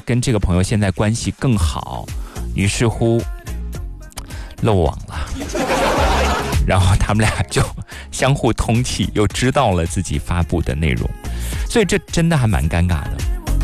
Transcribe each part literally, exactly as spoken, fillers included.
跟这个朋友现在关系更好，于是乎漏网了，然后他们俩就相互通气，又知道了自己发布的内容，所以这真的还蛮尴尬的。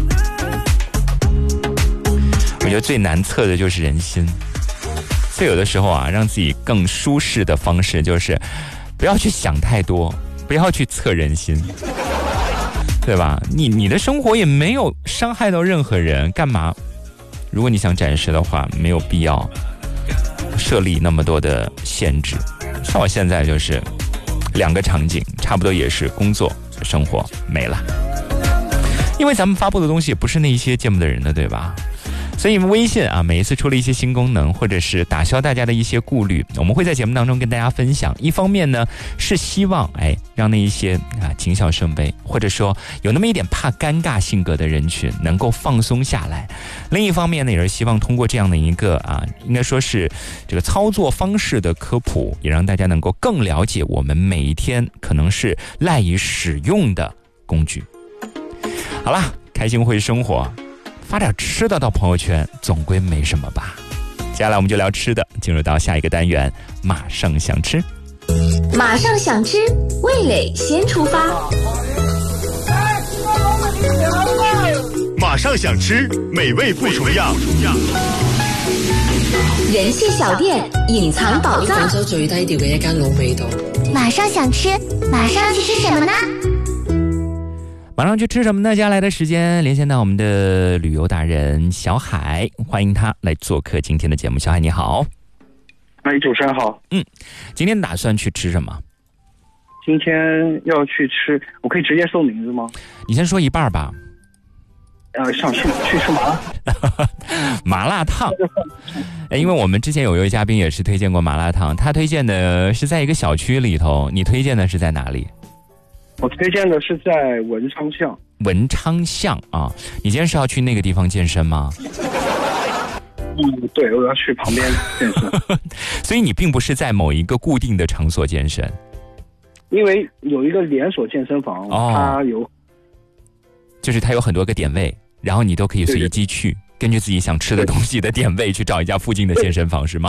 我觉得最难测的就是人心，所以有的时候啊，让自己更舒适的方式就是不要去想太多，不要去测人心，对吧？你你的生活也没有伤害到任何人，干嘛？如果你想展示的话，没有必要设立那么多的限制。像我现在就是两个场景，差不多也是工作生活没了，因为咱们发布的东西也不是那一些见不得人的，对吧？所以微信啊，每一次出了一些新功能，或者是打消大家的一些顾虑，我们会在节目当中跟大家分享。一方面呢，是希望哎让那一些啊谨小慎微，或者说有那么一点怕尴尬性格的人群能够放松下来；另一方面呢，也是希望通过这样的一个啊，应该说是这个操作方式的科普，也让大家能够更了解我们每一天可能是赖以使用的工具。好啦，开心会生活。发点吃的到朋友圈总归没什么吧。接下来我们就聊吃的，进入到下一个单元，马上想吃。 马上想吃，味蕾先出发。 马上想吃，美味不重样。 人气小店，隐藏宝藏。 廣州最低調嘅一間老味道。 馬上想吃，馬上去吃什麼呢？ 马上去吃什么呢？接下来的时间连线到我们的旅游达人小海，欢迎他来做客今天的节目。小海你好。 哎，主持人好。 嗯，今天打算去吃什么？ 今天要去吃，我可以直接说名字吗？ 你先说一半吧。 呃，想去去吃麻辣麻辣烫。哎，因为我们之前有一位嘉宾也是推荐过麻辣烫，他推荐的是在一个小区里头，你推荐的是在哪里？ 我推荐的是在文昌巷。 文昌巷啊，你今天是要去那个地方健身吗？ 嗯，对，我要去旁边健身。 所以你并不是在某一个固定的场所健身， 因为有一个连锁健身房，哦、它有， 就是它有很多个点位，然后你都可以随机去，根据自己想吃的东西的点位去找一家附近的健身房，是吗？